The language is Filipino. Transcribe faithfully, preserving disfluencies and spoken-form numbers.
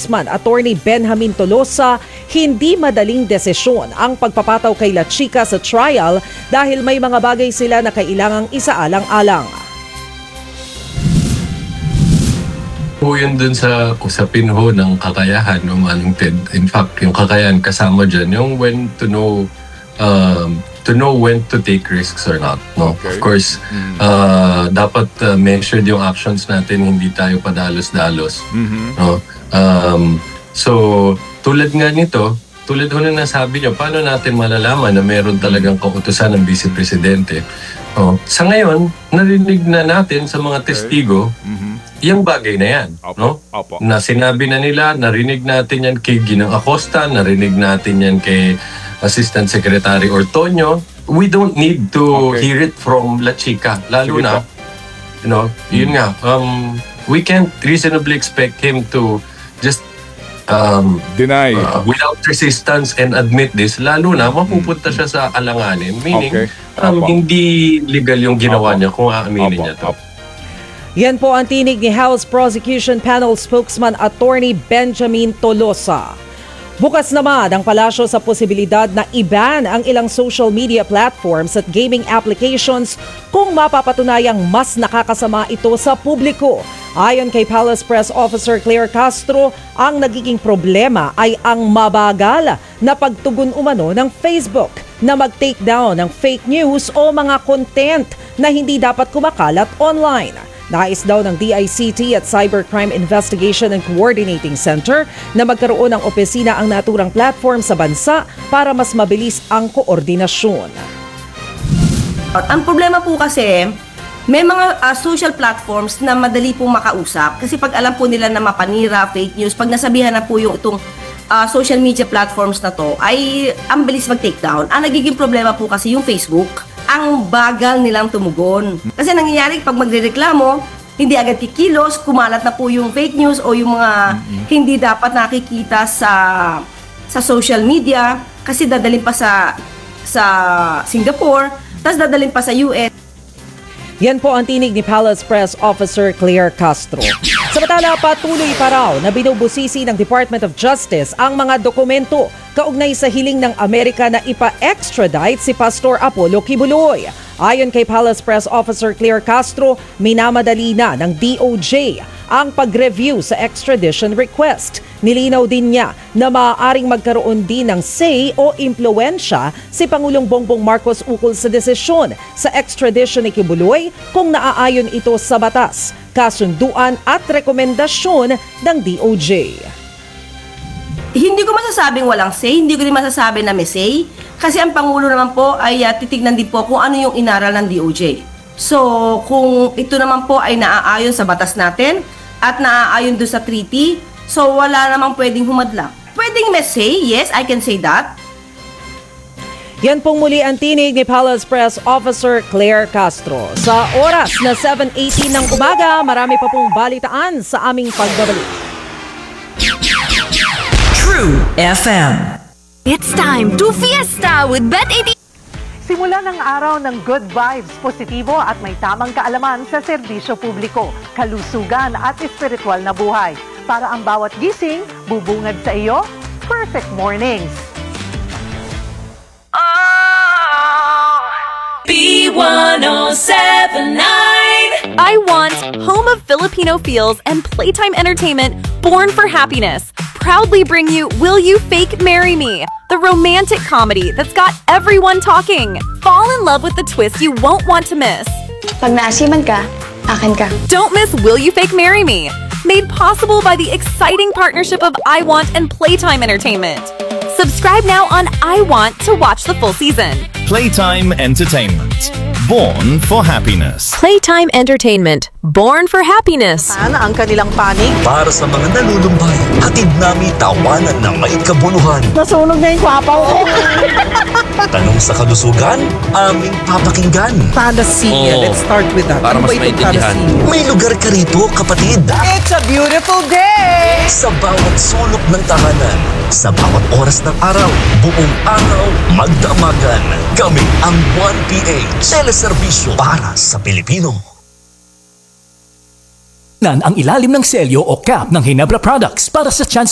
spokesman Attorney Benjamin Tolosa, hindi madaling desisyon ang pagpapataw kay La Chica sa trial dahil may mga bagay sila na kailangang isaalang-alang. Po yun dun sa usapin ho ng kakayahan ng Manong Ted. In fact, yung kakayahan kasama dyan, yung when to know um, to know when to take risks or not. No? Okay. Of course, Mm. uh, dapat uh, measured yung actions natin, hindi tayo padalos-dalos. Mhm. No? Um, so, tulad nga nito, tulad ho na nasabi nyo, paano natin malalaman na meron talagang kautusan ng Vice Presidente? Oh, sa ngayon, narinig na natin sa mga testigo, Mhm. yung bagay na yan. Opo. No? Opo. Na sinabi na nila, narinig natin yan kay Ginang Acosta, narinig natin yan kay Assistant Secretary Ortonio. We don't need to Okay. hear it from La Chica. Lalo Sige na, po. you know, yun nga, um, we can't reasonably expect him to just um, Deny. uh, without resistance and admit this. Lalo na, mapupunta siya sa alanganin. Meaning, Okay. um, Opo. hindi legal yung ginawa Opo. niya kung aaminin Opo. niya to. Opo. Yan po ang tinig ni House Prosecution Panel spokesman Attorney Benjamin Tolosa. Bukas naman ang palasyo sa posibilidad na i-ban ang ilang social media platforms at gaming applications kung mapapatunayang mas nakakasama ito sa publiko. Ayon kay Palace Press Officer Claire Castro, ang nagiging problema ay ang mabagal na pagtugon umano ng Facebook na mag-take down ng fake news o mga content na hindi dapat kumakalat online. Nais daw ng D I C T at Cybercrime Investigation and Coordinating Center na magkaroon ng opisina ang naturang platform sa bansa para mas mabilis ang koordinasyon. Ang problema po kasi, may mga uh, social platforms na madali pong makausap. Kasi pag alam po nila na mapanira, fake news, pag nasabihan na po yung itong uh, social media platforms na to, ay ang bilis mag-take down. Ang nagiging problema po kasi yung Facebook, ang bagal nilang tumugon. Kasi nangyayari pag magrereklamo, hindi agad kikilos, kumalat na po yung fake news o yung mga mm-hmm. hindi dapat nakikita sa sa social media kasi dadalhin pa sa sa Singapore, tapos dadalhin pa sa U S. Yan po ang tinig ni Palace Press Officer Claire Castro. Samantala, patuloy pa raw na binubusisi ng Department of Justice ang mga dokumento kaugnay sa hiling ng Amerika na ipa-extradite si Pastor Apollo Kibuloy. Ayon kay Palace Press Officer Claire Castro, minamadali na ng D O J ang pag-review sa extradition request. Nilinaw din niya na maaaring magkaroon din ng say o impluensya si Pangulong Bongbong Marcos ukol sa desisyon sa extradition ni Kibuloy kung naaayon ito sa batas, kasunduan at rekomendasyon ng D O J. Hindi ko masasabing walang say, hindi ko rin masasabi na may say. Kasi ang Pangulo naman po ay uh, titignan din po kung ano yung inaral ng D O J. So, kung ito naman po ay naaayon sa batas natin at naaayon doon sa treaty, so wala namang pwedeng humadlang. Pwedeng may say, yes, I can say that. Yan pong muli ang tinig ni Palace Press Officer Claire Castro. Sa oras na seven eighteen ng umaga, marami pa pong balitaan sa aming pagbabalik. True F M. It's time to fiesta with Bet eighty. Simula ng araw ng good vibes, positibo at may tamang kaalaman sa serbisyo publiko, kalusugan at espiritual na buhay. Para ang bawat gising, bubungad sa iyo, perfect mornings. B one oh seven nine. I want home of Filipino feels and playtime entertainment born for happiness. Proudly bring you Will You Fake Marry Me? The romantic comedy that's got everyone talking. Fall in love with the twist you won't want to miss. Pag naasiman ka, akin ka. Don't miss Will You Fake Marry Me? Made possible by the exciting partnership of I Want and Playtime Entertainment. Subscribe now on I Want to watch the full season. Playtime Entertainment. Born for happiness. Playtime Entertainment. Born for happiness. Sana ang kanilang panig. Para sa mga nalulumbay, hatid namin tawanan ng may kabuluhan. Nasunog na yung kwapaw ko. Tanong sa kalusugan, aming papakinggan. Fantasy. Let's start with that. Para mas maintindihan. May lugar ka rito, kapatid. It's a beautiful day! Sa bawat sulok ng tahanan, sa bawat oras ng araw, buong araw, magdamagan. Kami ang one P H, teleserbisyo para sa Pilipino. Ang ilalim ng selyo o cap ng Hinebra Products para sa chance